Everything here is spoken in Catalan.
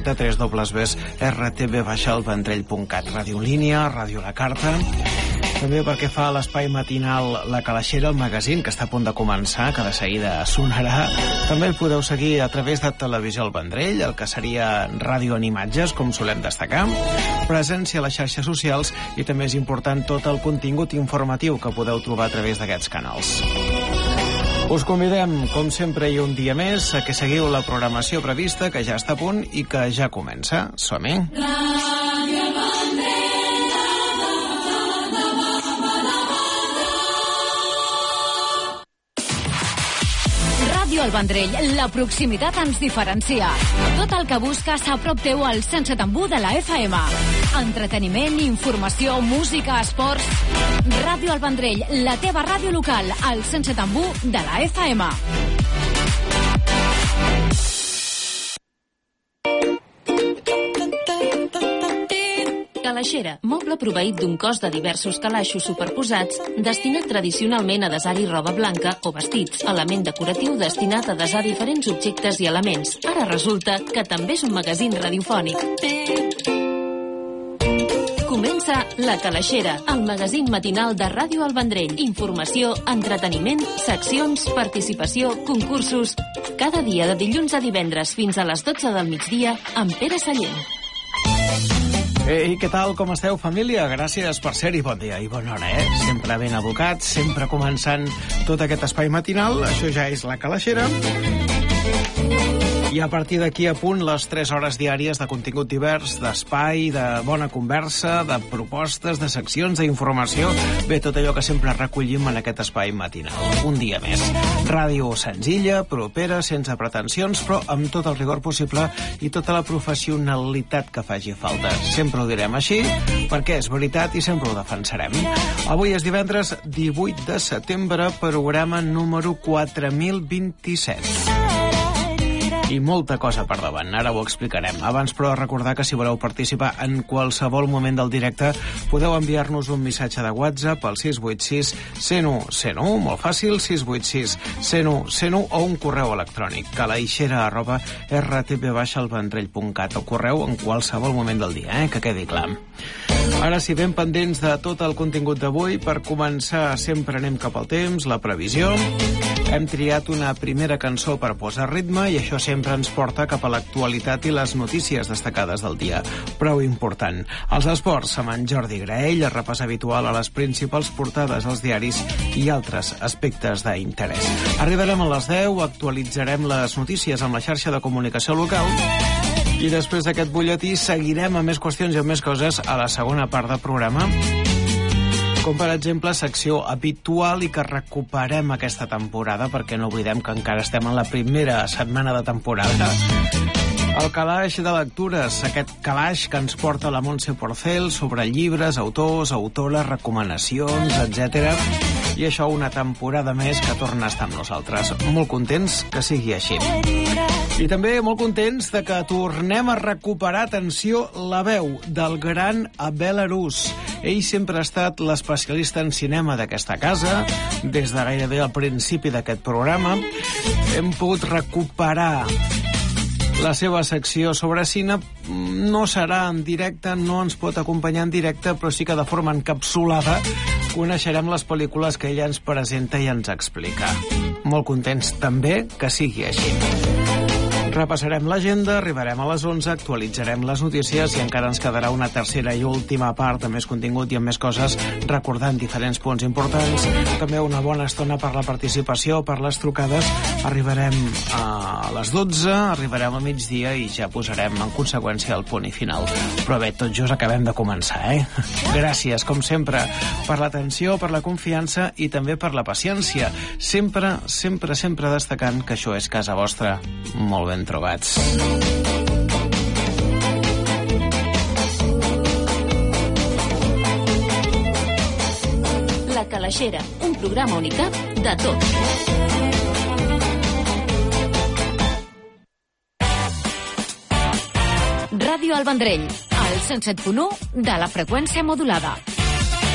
directe, www.rtb-elvendrell.cat. Ràdio en línia, ràdio a la carta. També perquè fa l'espai matinal La Calaixera, el magazín, que està a punt de començar, que de seguida sonarà. També el podeu seguir a través de Televisió El Vendrell, el que seria ràdio en imatges, com solem destacar, presència a les xarxes socials i també és important tot el contingut informatiu que podeu trobar a través d'aquests canals. Us convidem, com sempre i un dia més, a que seguiu la programació prevista, que ja està a punt i que ja comença. Som-hi! Ràdio El Vendrell, la proximitat ens diferencia. Tot el que busques a prop teu al 107.1 de la FM. Entreteniment, informació, música, esports... Ràdio El Vendrell, la teva ràdio local, al 107.1 de la FM. Calaixera, moble proveït d'un cos de diversos calaixos superposats, destinat tradicionalment a desar-hi roba blanca o vestits, element decoratiu destinat a desar diferents objectes i elements. Ara resulta que també és un magazín radiofònic. Comença La Calaixera, el magazín matinal de Ràdio El Vendrell. Informació, entreteniment, seccions, participació, concursos... Cada dia de dilluns a divendres fins a les 12 del migdia amb Pere Sallent. Ei, què tal? Com esteu, família? Gràcies per ser-hi. Bon dia i bona hora, Sempre ben abocats, sempre començant tot aquest espai matinal. Això ja és La Calaixera. I a partir d'aquí a punt les 3 hores diàries de contingut divers, d'espai, de bona conversa, de propostes, de seccions, d'informació. Bé, tot allò que sempre recollim en aquest espai matinal. Un dia més. Ràdio senzilla, propera, sense pretensions, però amb tot el rigor possible i tota la professionalitat que faci falta. Sempre ho direm així, perquè és veritat i sempre ho defensarem. Avui és divendres 18 de setembre, programa número 4027. I molta cosa per davant, ara ho explicarem. Abans, però, recordar que si voleu participar en qualsevol moment del directe, podeu enviar-nos un missatge de WhatsApp al 686 101 101, molt fàcil, 686 101 101, o un correu electrònic, calaixera@rtb-elvendrell.cat, o correu en qualsevol moment del dia, que quedi clar. Ara sí, ben pendents de tot el contingut d'avui. Per començar, sempre anem cap al temps, la previsió. Hem triat una primera cançó per posar ritme i això sempre ens porta cap a l'actualitat i les notícies destacades del dia. Prou important. Els esports amb en Jordi Graell, el repàs habitual a les principals portades als diaris i altres aspectes d'interès. Arribarem a les 10, actualitzarem les notícies amb la xarxa de comunicació local i després d'aquest butlletí seguirem amb més qüestions i amb més coses a la segona part del programa, com per exemple secció habitual i que recuperem aquesta temporada, perquè no oblidem que encara estem en la primera setmana de temporada. El calaix de lectures, aquest calaix que ens porta la Montse Porcel sobre llibres, autors, autores, recomanacions, etc. I això una temporada més que torna a estar amb nosaltres. Molt contents que sigui així. I també molt contents de que tornem a recuperar, atenció, la veu del gran Abel Arús. Ell sempre ha estat l'especialista en cinema d'aquesta casa, des de gairebé al principi d'aquest programa. Hem pogut recuperar la seva secció sobre cine. No serà en directe, no ens pot acompanyar en directe, però sí que de forma encapsulada coneixerem les pel·lícules que ella ens presenta i ens explica. Molt contents també que sigui així. Repassarem l'agenda, arribarem a les 11, actualitzarem les notícies i encara ens quedarà una tercera i última part amb més contingut i amb més coses, recordant diferents punts importants. També una bona estona per la participació, per les trucades. Arribarem a les 12, arribarem al migdia i ja posarem en conseqüència el punt i final. Però bé, tot just acabem de començar, Gràcies, com sempre, per l'atenció, per la confiança i també per la paciència. Sempre, sempre, sempre destacant que això és casa vostra. Molt ben trobats. La Calaixera, un programa unicat de tot. Ràdio El Vendrell, al 107.1 de la freqüència modulada.